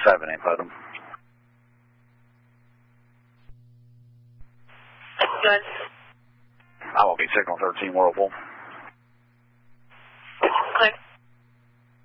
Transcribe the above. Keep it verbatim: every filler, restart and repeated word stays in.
seven input them. Good. I will be signal thirteen Whirlpool.